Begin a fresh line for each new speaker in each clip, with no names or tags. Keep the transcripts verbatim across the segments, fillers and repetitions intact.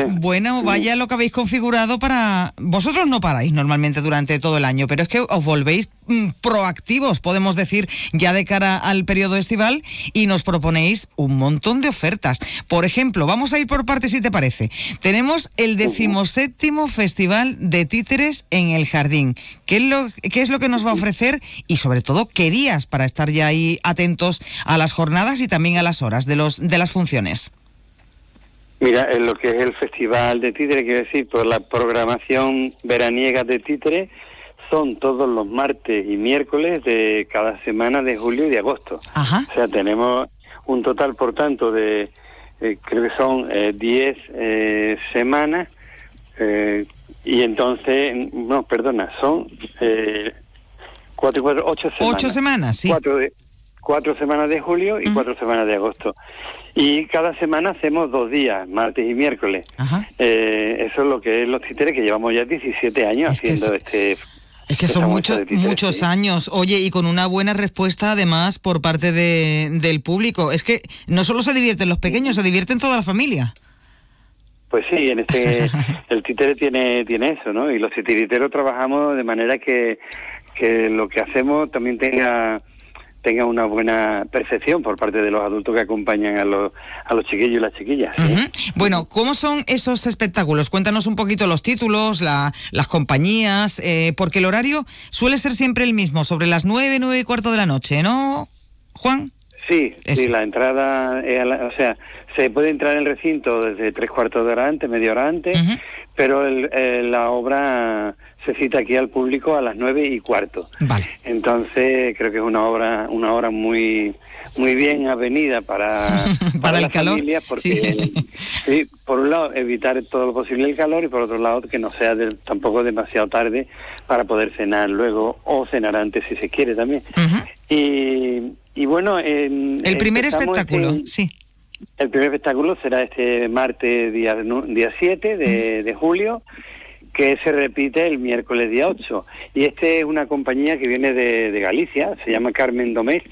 Hombre.
Bueno, vaya lo que habéis configurado para... Vosotros no paráis normalmente durante todo el año, pero es que os volvéis mm, proactivos, podemos decir, ya de cara al periodo estival, y nos proponéis un montón de ofertas. Por ejemplo, vamos a ir por partes si te parece. Tenemos el decimoséptimo Festival de Títeres en el Jardín. ¿Qué es lo, qué es lo que nos va a ofrecer? Y sobre todo, ¿qué días para estar ya ahí atentos a las jornadas y también a las horas de, los, de las funciones?
Mira, en lo que es el Festival de Títeres, quiero decir, por la programación veraniega de Títeres, son todos los martes y miércoles de cada semana de julio y de agosto.
Ajá.
O sea, tenemos un total, por tanto, de, eh, creo que son diez eh, eh, semanas, eh, y entonces, no, perdona, son eh, cuatro y cuatro, ocho semanas.
Ocho semanas, sí.
Cuatro, de, cuatro semanas de julio y uh-huh. cuatro semanas de agosto. Y cada semana hacemos dos días, martes y miércoles.
Ajá.
Eh, eso es lo que es los títeres, que llevamos ya diecisiete años
es
haciendo
es,
este...
Es que son muchos títeres, muchos sí. años. Oye, y con una buena respuesta además por parte de, del público. Es que no solo se divierten los pequeños, se divierten toda la familia.
Pues sí, en este el títere tiene tiene eso, ¿no? Y los titiriteros trabajamos de manera que, que lo que hacemos también tenga... tenga una buena percepción por parte de los adultos que acompañan a los a los chiquillos y las chiquillas. ¿Sí?
Uh-huh. Bueno, ¿cómo son esos espectáculos? Cuéntanos un poquito los títulos, la, las compañías, eh, porque el horario suele ser siempre el mismo, sobre las nueve, nueve y cuarto de la noche, ¿no, Juan?
Sí,
Eso.
sí, la entrada, es la, o sea, se puede entrar en el recinto desde tres cuartos de hora antes, media hora antes, uh-huh. pero el, el, la obra se cita aquí al público a las nueve y cuarto.
Vale.
Entonces creo que es una obra, una hora muy, muy bien avenida para
para, para el
las
calor.
familias, porque
sí.
sí, por un lado evitar todo lo posible el calor y por otro lado que no sea de, tampoco demasiado tarde para poder cenar luego o cenar antes si se quiere también. Uh-huh. Y Y bueno, en,
el primer espectáculo, en, sí.
El primer espectáculo será este martes día día siete de, uh-huh. de julio, que se repite el miércoles día ocho. Y este es una compañía que viene de, de Galicia, se llama Carmen Domés,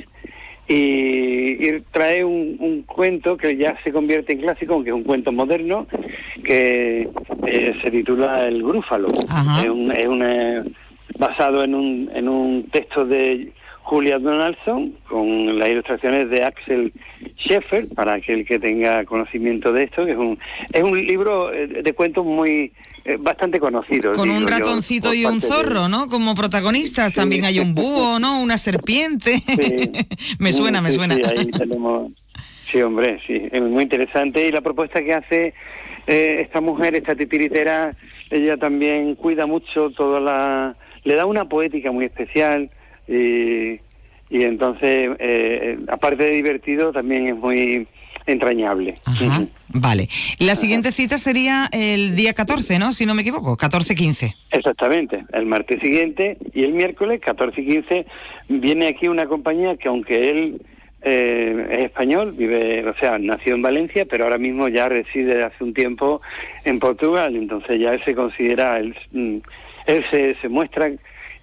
y, y trae un, un cuento que ya se convierte en clásico, aunque es un cuento moderno, que eh, se titula El Grúfalo. Uh-huh. Es, un, es una, basado en un, en un texto de Julia Donaldson, con las ilustraciones de Axel Scheffer, para aquel que tenga conocimiento de esto, que es un es un libro de cuentos muy eh, bastante conocido.
Con un ratoncito yo, y un zorro, de... ¿no? Como protagonistas, sí. También hay un búho, ¿no? Una serpiente. Sí. me suena, sí, me suena.
Sí, ahí tenemos... Sí, hombre, sí, es muy interesante. Y la propuesta que hace eh, esta mujer, esta titiritera, ella también cuida mucho toda la... Le da una poética muy especial. Y, y entonces, eh, aparte de divertido, también es muy entrañable.
Ajá, vale. La siguiente Ajá. cita sería el día catorce, ¿no? Si no me equivoco, catorce quince.
Exactamente, el martes siguiente y el miércoles, catorce y quince, viene aquí una compañía que aunque él eh, es español, vive, o sea, nació en Valencia, pero ahora mismo ya reside hace un tiempo en Portugal, entonces ya él se considera, él, él se, se muestra...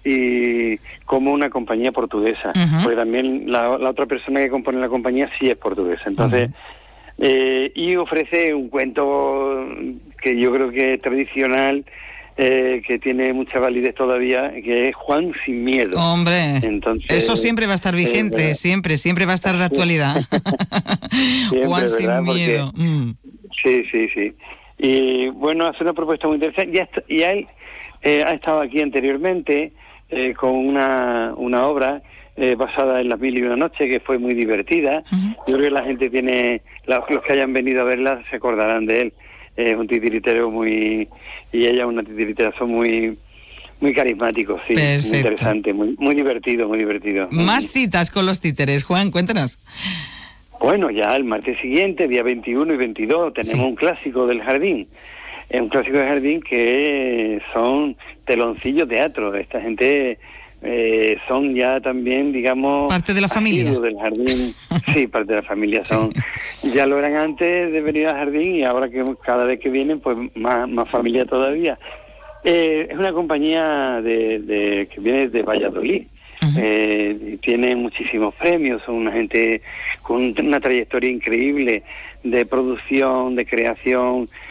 y como una compañía portuguesa, uh-huh. porque también la, la otra persona que compone la compañía sí es portuguesa, entonces uh-huh. eh, y ofrece un cuento que yo creo que es tradicional, eh, que tiene mucha validez todavía, que es Juan sin miedo.
Hombre, entonces eso siempre va a estar vigente, eh, siempre, siempre va a estar de actualidad.
Siempre,
Juan sin
¿verdad?
miedo.
Porque,
mm.
Sí, sí, sí. Y bueno, hace una propuesta muy interesante. Ya está, y él eh, ha estado aquí anteriormente. Eh, con una, una obra eh, basada en Las Mil y Una Noches, que fue muy divertida. Uh-huh. Yo creo que la gente tiene, la, los que hayan venido a verla se acordarán de él. Es eh, un titiritero muy, y ella una titiritera, son muy muy carismáticos, sí. Perfecto. Muy interesante, muy, muy divertido, muy divertido.
Más citas con los títeres, Juan, cuéntanos.
Bueno, ya el martes siguiente, día veintiuno y veintidós, tenemos sí. un clásico del jardín. Es un clásico de jardín que son teloncillos teatro. Esta gente eh, son ya también, digamos...
Parte de la familia.
Del jardín. Sí, parte de la familia. Son sí. Ya lo eran antes de venir al jardín y ahora que cada vez que vienen, pues más, más familia todavía. Eh, es una compañía de, de que viene de Valladolid. Uh-huh. Eh, tiene muchísimos premios, son una gente con una trayectoria increíble de producción, de creación,